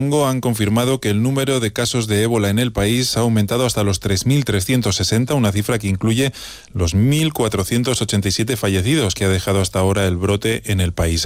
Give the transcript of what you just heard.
Congo han confirmado que el número de casos de ébola en el país ha aumentado hasta los 3.360, una cifra que incluye los 1.487 fallecidos que ha dejado hasta ahora el brote en el país.